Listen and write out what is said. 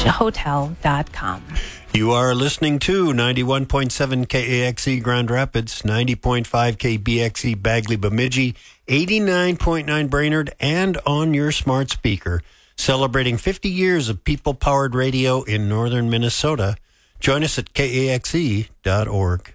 beachhotel.com. You are listening to 91.7 KAXE Grand Rapids, 90.5 KBXE Bagley Bemidji, 89.9 Brainerd, and on your smart speaker. Celebrating 50 years of people-powered radio in northern Minnesota. Join us at kaxe.org.